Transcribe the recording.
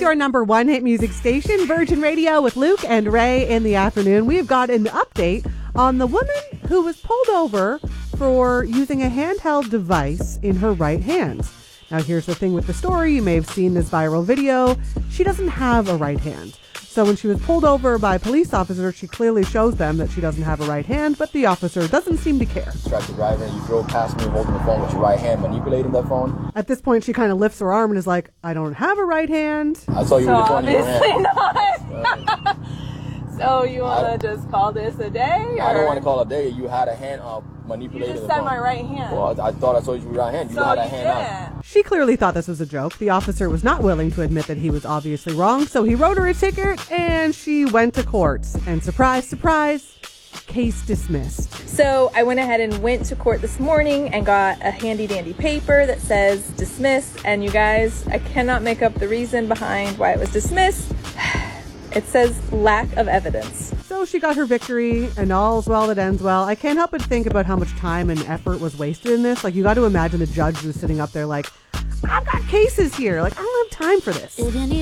your number one hit music station, Virgin Radio, with Luke and Ray in the afternoon. We've got an update on the woman who was pulled over for using a handheld device in her right hand. Now, here's the thing with the story. You may have seen this viral video. She doesn't have a right hand. So when she was pulled over by police officers, she clearly shows them that she doesn't have a right hand, but the officer doesn't seem to care. Distracted driver, you drove past me holding the phone with your right hand, manipulating that phone. At this point, she kind of lifts her arm and is like, I don't have a right hand. I saw you with the phone in your hand. Not. So you want to just call this a day? I don't want to call it a day. You had a hand up manipulating You just the said phone. my right hand. Well, I thought I saw you with your right hand. You So had a you hand up. didn't. She clearly thought this was a joke. The officer was not willing to admit that he was obviously wrong, so he wrote her a ticket and she went to court. And surprise, surprise, case dismissed. So I went ahead and went to court this morning and got a handy dandy paper that says dismissed. And you guys, I cannot make up the reason behind why it was dismissed. It says lack of evidence. So she got her victory, and all's well that ends well. I can't help but think about how much time and effort was wasted in this. Like, you got to imagine the judge was sitting up there like, I've got cases here. Like, I don't have time for this.